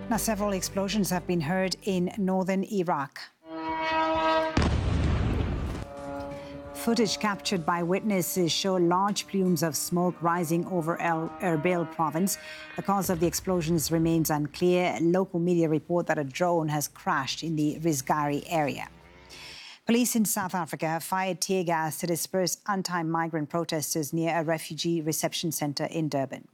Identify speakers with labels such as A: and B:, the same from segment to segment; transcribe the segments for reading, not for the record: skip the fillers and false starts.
A: Now, several explosions have been heard in northern Iraq. Footage captured by witnesses show large plumes of smoke rising over Erbil province. The cause of the explosions remains unclear. Local media report that a drone has crashed in the Rizgari area. Police in South Africa have fired tear gas to disperse anti-migrant protesters near a refugee reception centre in Durban.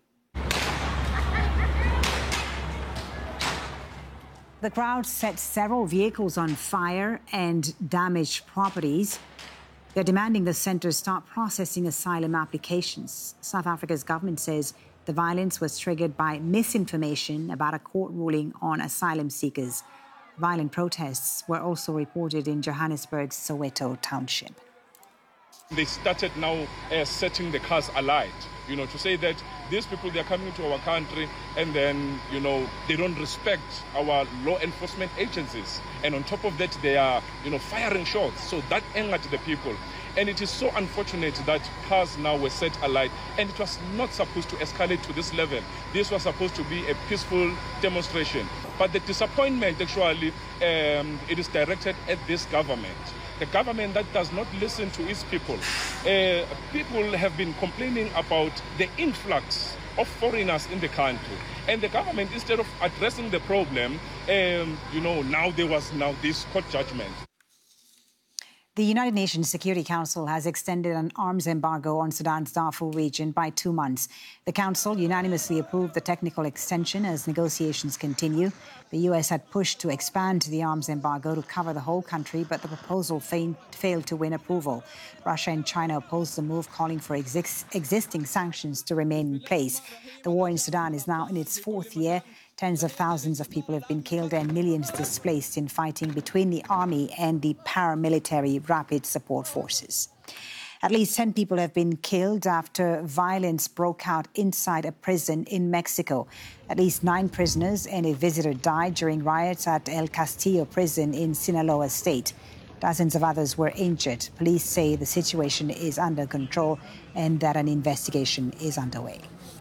A: The crowd set several vehicles on fire and damaged properties. They're demanding the centre start processing asylum applications. South Africa's government says the violence was triggered by misinformation about a court ruling on asylum seekers. Violent protests were also reported in Johannesburg's Soweto township.
B: They started now setting the cars alight, to say that these people, they're coming to our country and then, they don't respect our law enforcement agencies. And on top of that, they are, firing shots. So that angered the people. And it is so unfortunate that cars now were set alight. And it was not supposed to escalate to this level. This was supposed to be a peaceful demonstration. But the disappointment, actually, it is directed at this government. The government that does not listen to its people. People have been complaining about the influx of foreigners in the country. And the government, instead of addressing the problem, now there was this court judgment.
A: The United Nations Security Council has extended an arms embargo on Sudan's Darfur region by 2 months. The Council unanimously approved the technical extension as negotiations continue. The U.S. had pushed to expand the arms embargo to cover the whole country, but the proposal failed to win approval. Russia and China opposed the move, calling for existing sanctions to remain in place. The war in Sudan is now in its 4th year. Tens of thousands of people have been killed and millions displaced in fighting between the army and the paramilitary rapid support forces. At least 10 people have been killed after violence broke out inside a prison in Mexico. At least 9 prisoners and a visitor died during riots at El Castillo prison in Sinaloa state. Dozens of others were injured. Police say the situation is under control and that an investigation is underway.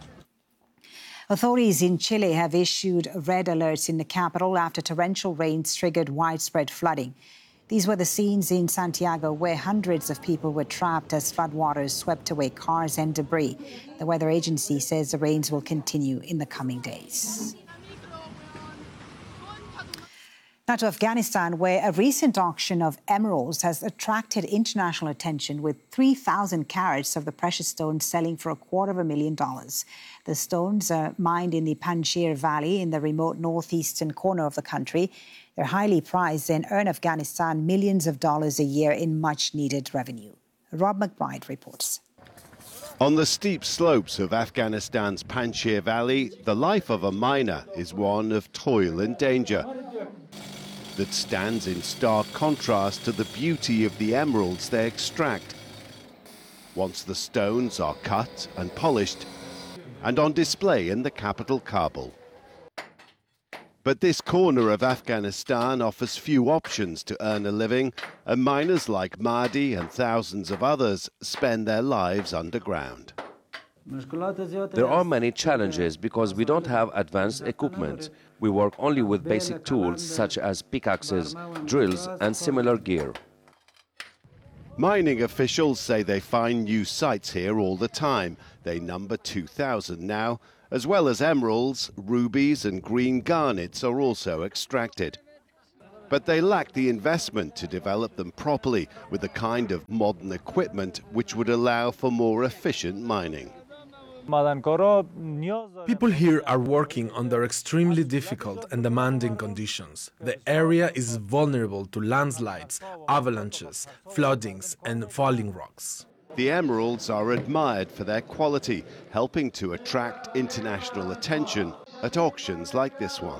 A: Authorities in Chile have issued red alerts in the capital after torrential rains triggered widespread flooding. These were the scenes in Santiago where hundreds of people were trapped as floodwaters swept away cars and debris. The weather agency says the rains will continue in the coming days. Now to Afghanistan, where a recent auction of emeralds has attracted international attention with 3,000 carats of the precious stones selling for $250,000. The stones are mined in the Panjshir Valley in the remote northeastern corner of the country. They're highly prized and earn Afghanistan millions of dollars a year in much-needed revenue. Rob McBride reports.
C: On the steep slopes of Afghanistan's Panjshir Valley, the life of a miner is one of toil and danger. That stands in stark contrast to the beauty of the emeralds they extract. Once the stones are cut and polished and on display in the capital Kabul. But this corner of Afghanistan offers few options to earn a living, and miners like Mahdi and thousands of others spend their lives underground.
D: There are many challenges because we don't have advanced equipment. We work only with basic tools such as pickaxes, drills and similar gear.
C: Mining officials say they find new sites here all the time. They number 2,000 now. As well as emeralds, rubies and green garnets are also extracted. But they lack the investment to develop them properly with the kind of modern equipment which would allow for more efficient mining.
E: People here are working under extremely difficult and demanding conditions. The area is vulnerable to landslides, avalanches, floodings, and falling rocks.
C: The emeralds are admired for their quality, helping to attract international attention at auctions like this one.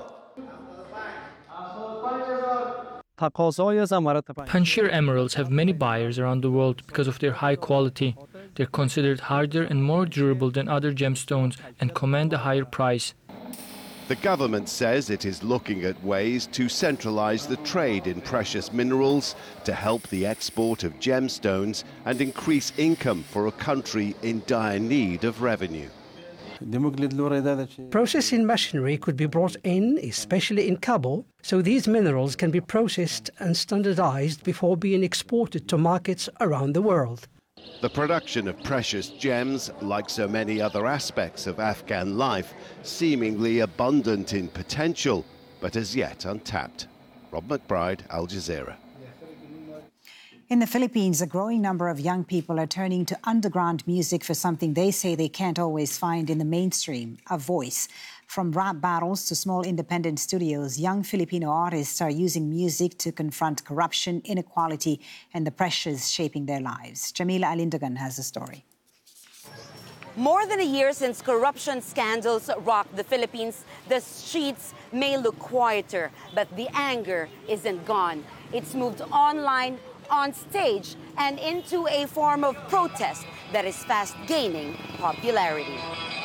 F: Panjshir emeralds have many buyers around the world because of their high quality. They're considered harder and more durable than other gemstones and command a higher price.
C: The government says it is looking at ways to centralize the trade in precious minerals to help the export of gemstones and increase income for a country in dire need of revenue.
G: Processing machinery could be brought in, especially in Kabul, so these minerals can be processed and standardized before being exported to markets around the world.
C: The production of precious gems, like so many other aspects of Afghan life, seemingly abundant in potential, but as yet untapped. Rob McBride, Al Jazeera.
A: In the Philippines, a growing number of young people are turning to underground music for something they say they can't always find in the mainstream, a voice. From rap battles to small independent studios, young Filipino artists are using music to confront corruption, inequality, and the pressures shaping their lives. Jamila Alindagan has the story.
H: More than a year since corruption scandals rocked the Philippines, the streets may look quieter, but the anger isn't gone. It's moved online, on stage, and into a form of protest that is fast gaining popularity.